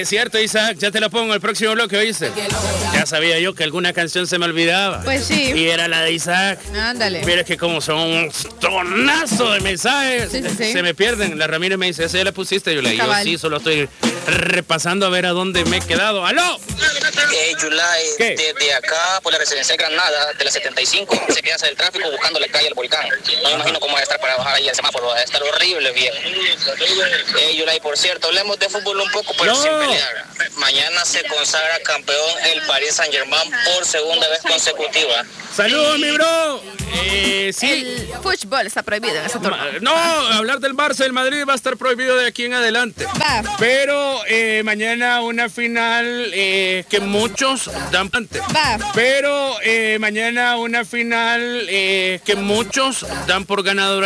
Es cierto, Isaac, ya te la pongo el próximo bloque, ¿oíste? Ya sabía yo que alguna canción se me olvidaba. Pues sí. Y era la de Isaac. Ándale. Mira, es que como son un tonazo de mensajes, Sí. se me pierden. La Ramírez me dice, ¿esa ya la pusiste? Yo le digo, Cabal. sí, solo estoy repasando a ver a dónde me he quedado. ¡Aló! Yulai, ¿Qué? desde acá, por la residencia de Granada, de la 75, se queda hacia el tráfico buscando la calle al volcán. No me imagino cómo va a estar para bajar ahí el semáforo, va a estar horrible, viejo. Yulai, por cierto, hablemos de fútbol un poco, pero No. sin pelear. Mañana se consagra campeón el Paris Saint-Germain por segunda vez consecutiva. ¡Saludos, mi bro! Sí. El fútbol está prohibido en ese torneo. No, hablar del Barça y del Madrid va a estar prohibido de aquí en adelante. Va. Pero mañana una final que muchos dan ante. Va. Pero mañana una final que muchos dan por ganadora.